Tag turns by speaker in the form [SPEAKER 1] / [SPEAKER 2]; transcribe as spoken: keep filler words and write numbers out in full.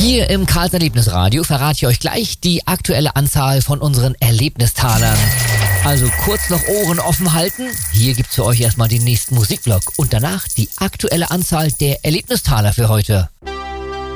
[SPEAKER 1] Hier im Karls Erlebnisradio verrate ich euch gleich die aktuelle Anzahl von unseren Erlebnistalern. Also kurz noch Ohren offen halten. Hier gibt's für euch erstmal den nächsten Musikvlog und danach die aktuelle Anzahl der Erlebnistaler für heute.